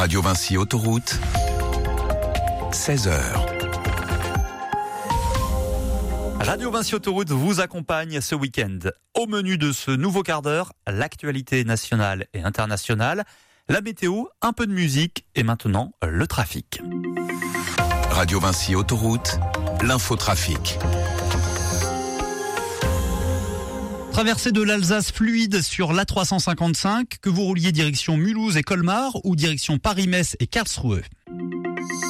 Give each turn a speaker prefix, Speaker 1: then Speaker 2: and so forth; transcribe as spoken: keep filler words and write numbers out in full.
Speaker 1: Radio Vinci Autoroute, seize heures.
Speaker 2: Radio Vinci Autoroute vous accompagne ce week-end. Au menu de ce nouveau quart d'heure, l'actualité nationale et internationale, la météo, un peu de musique et maintenant le trafic.
Speaker 1: Radio Vinci Autoroute, l'infotrafic.
Speaker 2: Traversée de l'Alsace fluide sur l'A trois cent cinquante-cinq, que vous rouliez direction Mulhouse et Colmar ou direction Paris-Metz et Karlsruhe.